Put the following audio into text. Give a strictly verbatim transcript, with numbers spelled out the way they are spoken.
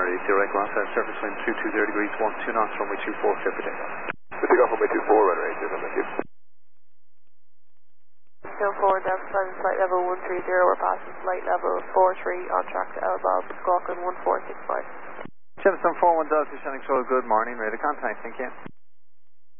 ready to right glass out, surface wind two two zero degrees, one two knots, runway two four, clear for takeoff. We take off runway two four, runway eight zero, thank you. Still forward, Delta seven, flight level one three zero, we're passing flight level four three, on track to L Bob, squawking one four six five. seven seven four one Delta, Shannon Control, good morning, ready to contact, thank you.